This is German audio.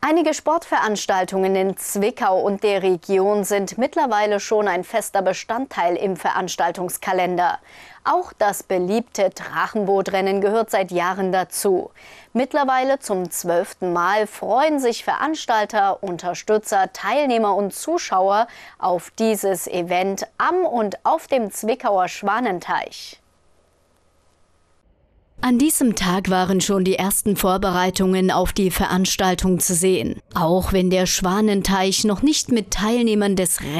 Einige Sportveranstaltungen in Zwickau und der Region sind mittlerweile schon ein fester Bestandteil im Veranstaltungskalender. Auch das beliebte Drachenbootrennen gehört seit Jahren dazu. Mittlerweile zum 12. Mal freuen sich Veranstalter, Unterstützer, Teilnehmer und Zuschauer auf dieses Event am und auf dem Zwickauer Schwanenteich. An diesem Tag waren schon die ersten Vorbereitungen auf die Veranstaltung zu sehen. Auch wenn der Schwanenteich noch nicht mit Teilnehmern des